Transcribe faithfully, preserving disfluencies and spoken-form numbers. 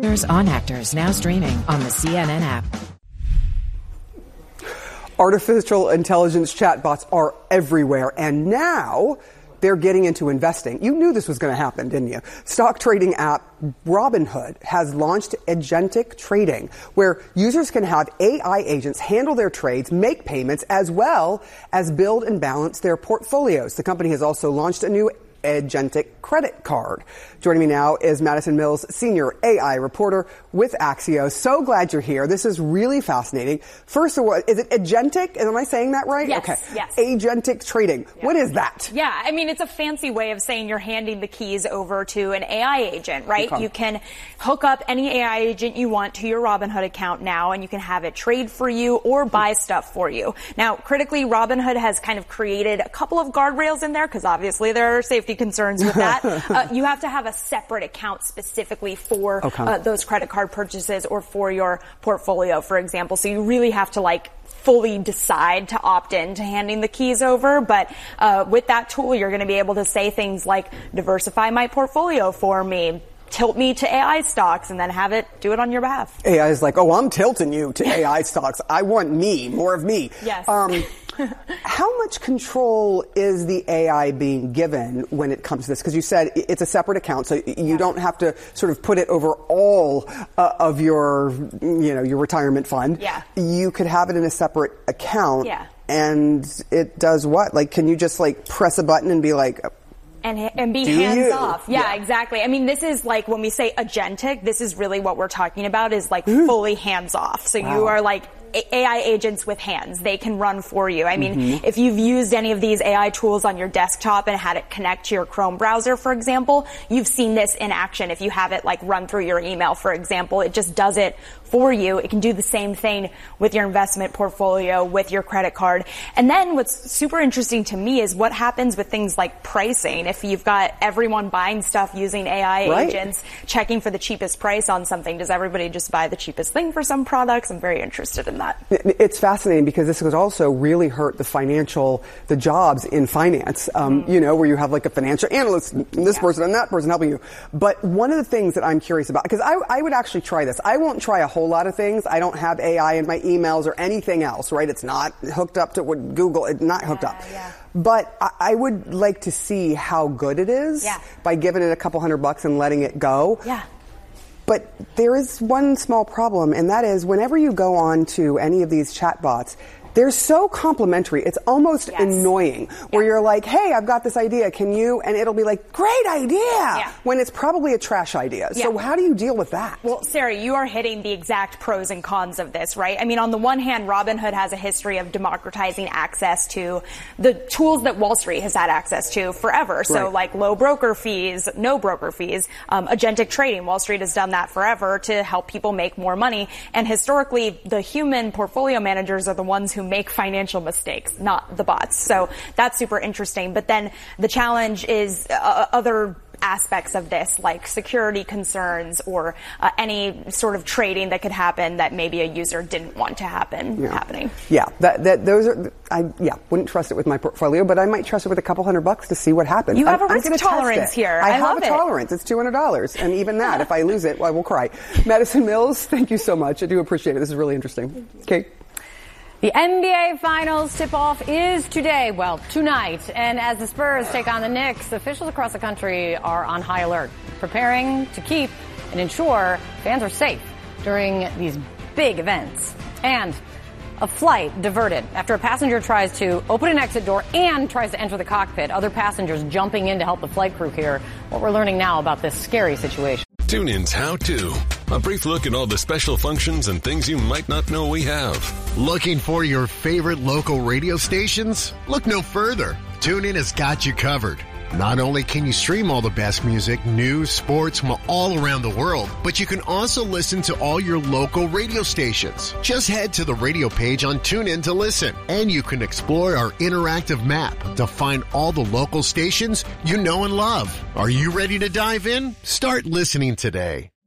On Actors, now streaming on the C N N app. Artificial intelligence chatbots are everywhere, and now they're getting into investing. You knew this was going to happen, didn't you? Stock trading app Robinhood has launched agentic trading, where users can have A I agents handle their trades, make payments, as well as build and balance their portfolios. The company has also launched a new agentic credit card. Joining me now is Madison Mills, senior A I reporter with Axios. So glad you're here. This is really fascinating. First of all, is it agentic? Am I saying that right? Yes, okay. yes. Agentic trading. Yeah. What is that? Yeah, I mean, it's a fancy way of saying you're handing the keys over to an A I agent, right? Okay. You can hook up any A I agent you want to your Robinhood account now, and you can have it trade for you or buy stuff for you. Now, critically, Robinhood has kind of created a couple of guardrails in there, because obviously there are safety concerns with that. uh, you have to have a separate account specifically for okay. uh, those credit card purchases or for your portfolio, for example. So you really have to like fully decide to opt in to handing the keys over. But uh, with that tool, you're going to be able to say things like diversify my portfolio for me, tilt me to A I stocks, and then have it do it on your behalf. A I is like, oh, I'm tilting you to A I stocks. I want me, more of me. Yes. Um, how much control is the A I being given when it comes to this? Because you said it's a separate account, so you yeah. don't have to sort of put it over all uh, of your, you know, your retirement fund. Yeah. You could have it in a separate account. Yeah. And it does what? Like, can you just like press a button and be like, And, and be Do hands you? off. Yeah, yeah, exactly. I mean, this is like when we say agentic, this is really what we're talking about is like mm. fully hands off. So wow. you are like A I agents with hands. They can run for you. I mean, mm-hmm. if you've used any of these A I tools on your desktop and had it connect to your Chrome browser, for example, you've seen this in action. If you have it like run through your email, for example, it just does it for you. It can do the same thing with your investment portfolio, with your credit card. And then what's super interesting to me is what happens with things like pricing. If you've got everyone buying stuff using A I right. agents, checking for the cheapest price on something, does everybody just buy the cheapest thing for some products? I'm very interested in that. It's fascinating because this could also really hurt the financial, the jobs in finance, um, mm-hmm. you know, where you have like a financial analyst, and this yeah. person and that person helping you. But one of the things that I'm curious about, because I, I would actually try this. I won't try a whole lot of things. I don't have A I in my emails or anything else, right? It's not hooked up to what Google, it's not hooked yeah, up. Yeah. But I, I would like to see how good it is yeah. by giving it a couple hundred bucks and letting it go. Yeah. But there is one small problem, and that is whenever you go on to any of these chatbots, they're so complimentary. It's almost yes. annoying where yeah. you're like, hey, I've got this idea. Can you? And it'll be like, great idea. Yeah. When it's probably a trash idea. Yeah. So how do you deal with that? Well, Sarah, you are hitting the exact pros and cons of this, right? I mean, on the one hand, Robinhood has a history of democratizing access to the tools that Wall Street has had access to forever. So right. like low broker fees, no broker fees, um, agentic trading. Wall Street has done that forever to help people make more money. And historically, the human portfolio managers are the ones who make financial mistakes, not the bots. So that's super interesting. But then the challenge is uh, other aspects of this, like security concerns or uh, any sort of trading that could happen that maybe a user didn't want to happen yeah. happening. Yeah, that, that those are. I yeah wouldn't trust it with my portfolio, but I might trust it with a couple hundred bucks to see what happens. You have I'm, a risk tolerance here. I, I have love a it. tolerance. It's two hundred dollars, and even that, if I lose it, well, I will cry. Madison Mills, thank you so much. I do appreciate it. This is really interesting. Okay. The N B A Finals tip-off is today, well, tonight. And as the Spurs take on the Knicks, officials across the country are on high alert, preparing to keep and ensure fans are safe during these big events. And a flight diverted after a passenger tries to open an exit door and tries to enter the cockpit. Other passengers jumping in to help the flight crew here. What we're learning now about this scary situation. TuneIn's How To. A brief look at all the special functions and things you might not know we have. Looking for your favorite local radio stations? Look no further. TuneIn has got you covered. Not only can you stream all the best music, news, sports from all around the world, but you can also listen to all your local radio stations. Just head to the radio page on TuneIn to listen, and you can explore our interactive map to find all the local stations you know and love. Are you ready to dive in? Start listening today.